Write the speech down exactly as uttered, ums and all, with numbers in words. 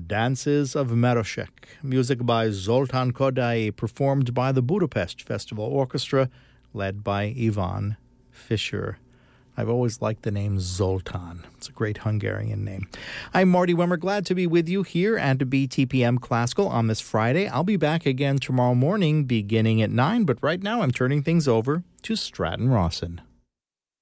Dances of Maroshek, music by Zoltan Kodály, performed by the Budapest Festival Orchestra, led by Ivan Fischer. I've always liked the name Zoltan. It's a great Hungarian name. I'm Marty Wimmer, glad to be with you here at B T P M Classical on this Friday. I'll be back again tomorrow morning beginning at nine, but right now I'm turning things over to Stratton Rawson.